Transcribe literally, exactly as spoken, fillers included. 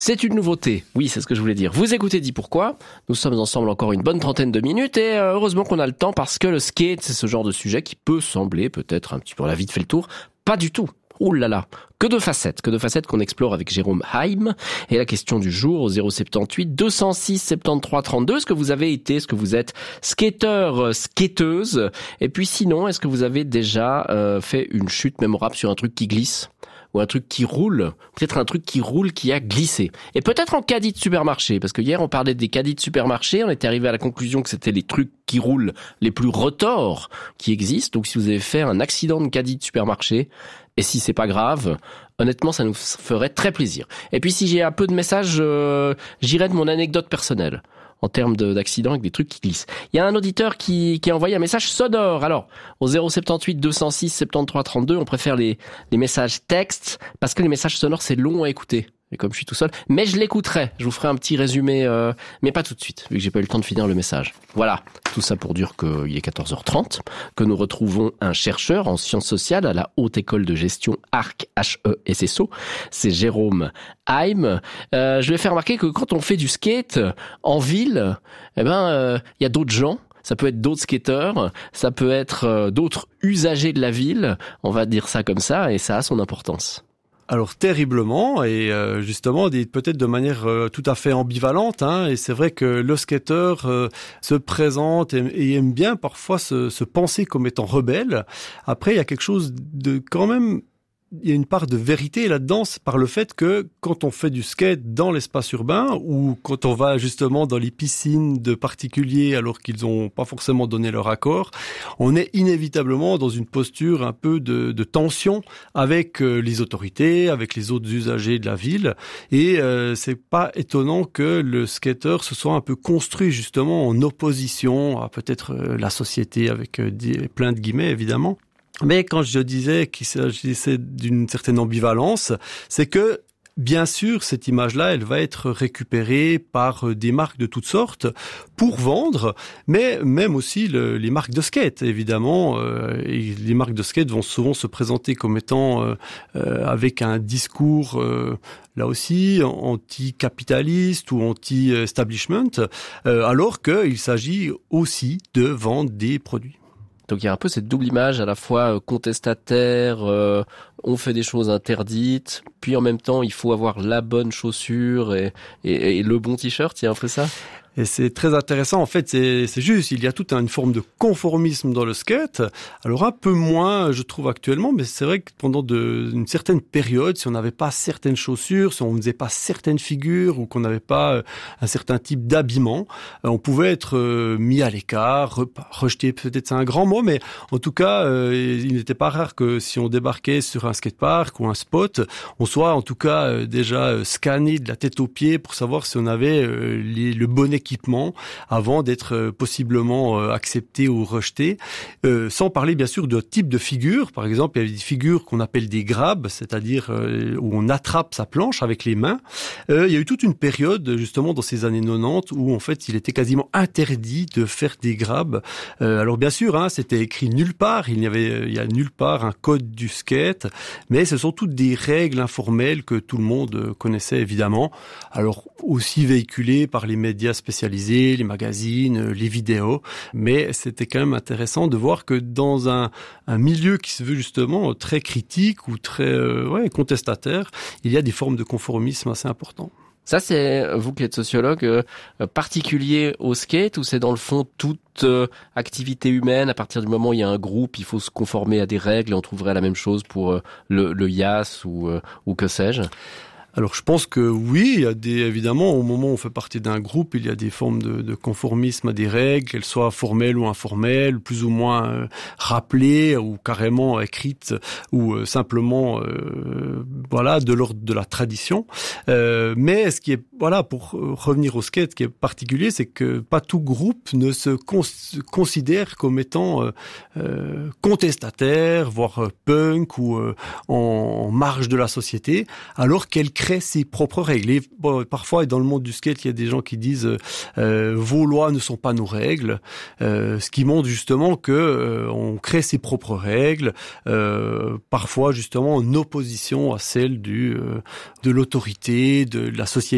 C'est une nouveauté, oui, c'est ce que je voulais dire. Vous écoutez Dis Pourquoi, nous sommes ensemble encore une bonne trentaine de minutes et euh, heureusement qu'on a le temps parce que le skate, c'est ce genre de sujet qui peut sembler peut-être un petit peu, on a vite fait le tour, pas du tout. Ouh là là, que de facettes, que de facettes qu'on explore avec Jérôme Haim. Et la question du jour au zéro soixante-dix-huit deux cent six soixante-treize trente-deux, est-ce que vous avez été, est-ce que vous êtes skateur, skateuse? Et puis sinon, est-ce que vous avez déjà euh, fait une chute mémorable sur un truc qui glisse? Ou un truc qui roule, peut-être un truc qui roule qui a glissé. Et peut-être en caddie de supermarché, parce que hier on parlait des caddies de supermarché, on était arrivé à la conclusion que c'était les trucs qui roulent les plus retors qui existent. Donc si vous avez fait un accident de caddie de supermarché, et si c'est pas grave, honnêtement ça nous ferait très plaisir. Et puis si j'ai un peu de messages, euh, j'irai de mon anecdote personnelle en termes de, d'accidents avec des trucs qui glissent. Il y a un auditeur qui, qui a envoyé un message sonore. Alors, au zéro soixante-dix-huit deux cent six soixante-treize trente-deux, on préfère les, les messages textes parce que les messages sonores, c'est long à écouter. Et comme je suis tout seul, mais je l'écouterai. Je vous ferai un petit résumé, euh, mais pas tout de suite, vu que j'ai pas eu le temps de finir le message. Voilà, tout ça pour dire qu'il est quatorze heures trente, que nous retrouvons un chercheur en sciences sociales à la Haute École de Gestion A R C, H E S S O. C'est Jérôme Haim. Euh, je vais faire remarquer que quand on fait du skate en ville, eh ben, il euh, y a d'autres gens. Ça peut être d'autres skateurs, ça peut être euh, d'autres usagers de la ville. On va dire ça comme ça, et ça a son importance. Alors terriblement, et euh, justement peut-être de manière euh, tout à fait ambivalente, hein, et c'est vrai que le skateur euh, se présente et, et aime bien parfois se, se penser comme étant rebelle. Après, il y a quelque chose de quand même... Il y a une part de vérité là-dedans par le fait que quand on fait du skate dans l'espace urbain ou quand on va justement dans les piscines de particuliers alors qu'ils n'ont pas forcément donné leur accord, on est inévitablement dans une posture un peu de, de tension avec euh, les autorités, avec les autres usagers de la ville. Et euh, c'est pas étonnant que le skateur se soit un peu construit justement en opposition à peut-être euh, la société avec euh, des, plein de guillemets évidemment. Mais quand je disais qu'il s'agissait d'une certaine ambivalence, c'est que, bien sûr, cette image-là, elle va être récupérée par des marques de toutes sortes pour vendre, mais même aussi le, les marques de skate, évidemment. Euh, et les marques de skate vont souvent se présenter comme étant euh, euh, avec un discours... Euh, là aussi, anti-capitaliste ou anti-establishment, euh, alors qu'il s'agit aussi de vendre des produits. Donc il y a un peu cette double image, à la fois contestataire, euh, on fait des choses interdites, puis en même temps il faut avoir la bonne chaussure et, et, et le bon t-shirt, il y a un peu ça. Et c'est très intéressant, en fait, c'est, c'est juste, il y a toute une forme de conformisme dans le skate, alors un peu moins, je trouve, actuellement, mais c'est vrai que pendant de, une certaine période, si on n'avait pas certaines chaussures, si on ne faisait pas certaines figures, ou qu'on n'avait pas un certain type d'habillement, on pouvait être mis à l'écart, rejeté, peut-être c'est un grand mot, mais en tout cas, il n'était pas rare que si on débarquait sur un skatepark ou un spot, on soit en tout cas déjà scanné de la tête aux pieds pour savoir si on avait les, le bon équipement avant d'être euh, possiblement euh, accepté ou rejeté, euh, sans parler bien sûr de type de figure. Par exemple, il y a des figures qu'on appelle des grabs, c'est-à-dire euh, où on attrape sa planche avec les mains. Euh, il y a eu toute une période justement dans ces années quatre-vingt-dix où en fait il était quasiment interdit de faire des grabs. Euh, alors bien sûr, hein, c'était écrit nulle part, il n'y avait, il y a nulle part un code du skate, mais ce sont toutes des règles informelles que tout le monde connaissait évidemment. Alors aussi véhiculées par les médias spécialisés, les magazines, les vidéos, mais c'était quand même intéressant de voir que dans un, un milieu qui se veut justement très critique ou très euh, ouais, contestataire, il y a des formes de conformisme assez importantes. Ça, c'est, vous qui êtes sociologue, euh, particulier au skate, ou c'est dans le fond toute euh, activité humaine, à partir du moment où il y a un groupe, il faut se conformer à des règles et on trouverait la même chose pour euh, le, le yas ou, euh, ou que sais-je? Alors je pense que oui, il y a des, évidemment, au moment où on fait partie d'un groupe, il y a des formes de, de conformisme à des règles, qu'elles soient formelles ou informelles, plus ou moins euh, rappelées ou carrément écrites ou euh, simplement, euh, voilà, de l'ordre de la tradition. Euh, mais ce qui est, voilà, pour revenir au skate, ce qui est particulier, c'est que pas tout groupe ne se cons- considère comme étant euh, euh, contestataire, voire punk ou euh, en, en marge de la société, alors qu'elle crée ses propres règles. Et bon, parfois, dans le monde du skate, il y a des gens qui disent euh, vos lois ne sont pas nos règles, euh, ce qui montre justement que euh, on crée ses propres règles, euh, parfois justement en opposition à celles du euh, de l'autorité, de la société.